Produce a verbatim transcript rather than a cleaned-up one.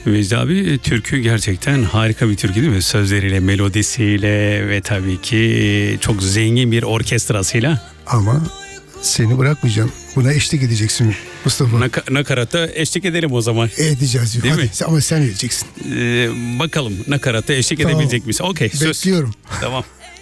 Vecdi abi, türkü gerçekten harika bir türkü değil mi? Sözleriyle, melodisiyle ve tabii ki çok zengin bir orkestrasıyla. Ama seni bırakmayacağım. Buna eşlik edeceksin Mustafa. Nak- nakarata eşlik edelim o zaman. Edeceğiz diyor. Değil Hadi mi? sen- ama sen edeceksin. Ee, bakalım nakarata eşlik Tamam. edebilecek misin? Okey, söz. Bekliyorum. Tamam.